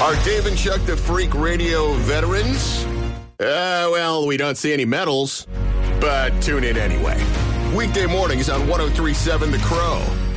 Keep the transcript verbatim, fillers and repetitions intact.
Are Dave and Chuck the Freak Radio veterans? Uh, well, we don't see any medals, but tune in anyway. Weekday mornings on one oh three point seven The Crow.